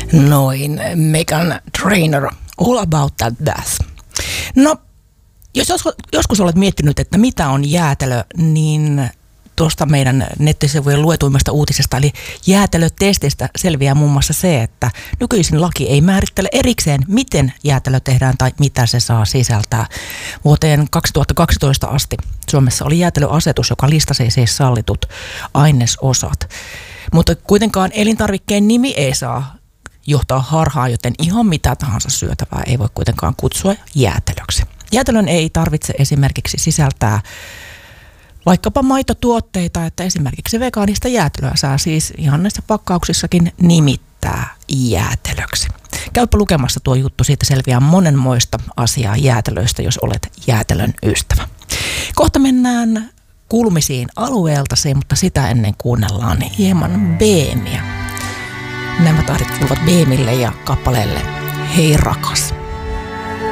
Noin, Meghan Trainor, All About That Bath. No, jos joskus olet miettinyt, että mitä on jäätelö, niin tuosta meidän nettisivujen luetuimmasta uutisesta, eli jäätelötestistä selviää muun muassa se, että nykyisin laki ei määrittele erikseen, miten jäätelö tehdään tai mitä se saa sisältää. Vuoteen 2012 asti Suomessa oli jäätelöasetus, joka listasi siis sallitut ainesosat. Mutta kuitenkaan elintarvikkeen nimi ei saa johtaa harhaan, joten ihan mitä tahansa syötävää ei voi kuitenkaan kutsua jäätelöksi. Jäätelön ei tarvitse esimerkiksi sisältää vaikkapa maitotuotteita, että esimerkiksi vegaanista jäätelöä saa siis ihan näissä pakkauksissakin nimittää jäätelöksi. Käypä lukemassa tuo juttu, siitä selviää monenmoista asiaa jäätelöistä, jos olet jäätelön ystävä. Kohta mennään kuulumisiin alueeltasi, mutta sitä ennen kuunnellaan hieman Beemiä. Nämä tahdit kuuluvat Beemille ja kappaleelle Hei rakas.